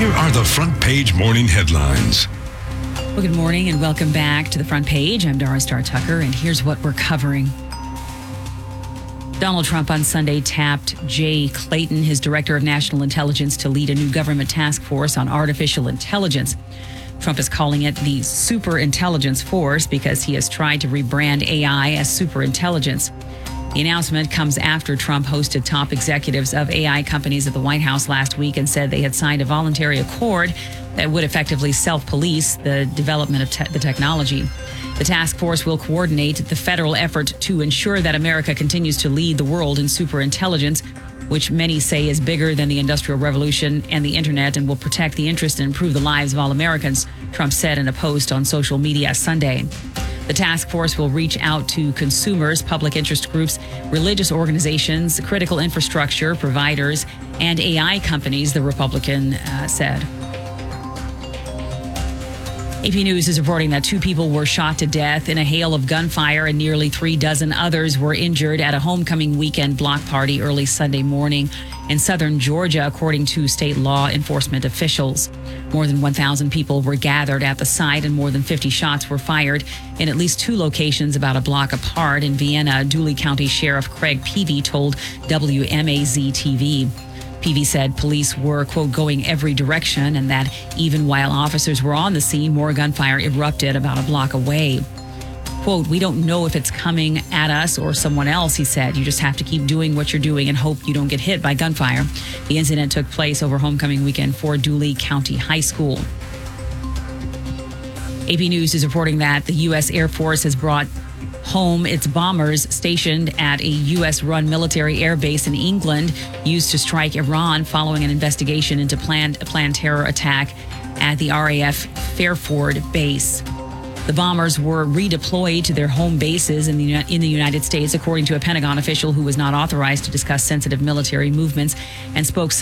Here are the front page morning headlines. Well, good morning and welcome back to the front page. I'm Dara Star Tucker, and here's what we're covering. Donald Trump on Sunday tapped Jay Clayton, his director of national intelligence, to lead a new government task force on artificial intelligence. Trump is calling it the Super Intelligence Force because he has tried to rebrand AI as super intelligence. The announcement comes after Trump hosted top executives of AI companies at the White House last week and said they had signed a voluntary accord that would effectively self-police the development of the technology. The task force will coordinate the federal effort to ensure that America continues to lead the world in superintelligence, which many say is bigger than the Industrial Revolution and the internet and will protect the interest and improve the lives of all Americans, Trump said in a post on social media Sunday. The task force will reach out to consumers, public interest groups, religious organizations, critical infrastructure providers, and AI companies, the Republican said. AP News is reporting that 2 people were shot to death in a hail of gunfire and nearly 3 dozen others were injured at a homecoming weekend block party early Sunday morning in southern Georgia, according to state law enforcement officials. More than 1,000 people were gathered at the site and more than 50 shots were fired in at least 2 locations about a block apart. In Vienna, Dooley County Sheriff Craig Peavy told WMAZ-TV. Peavy said police were, quote, going every direction and that even while officers were on the scene, more gunfire erupted about a block away. Quote, we don't know if it's coming at us or someone else, he said. You just have to keep doing what you're doing and hope you don't get hit by gunfire. The incident took place over homecoming weekend for Dooley County High School. AP News is reporting that the U.S. Air Force has brought home its bombers stationed at a U.S.-run military air base in England used to strike Iran following an investigation into a planned terror attack at the RAF Fairford base. The bombers were redeployed to their home bases in the United States, according to a Pentagon official who was not authorized to discuss sensitive military movements and spoke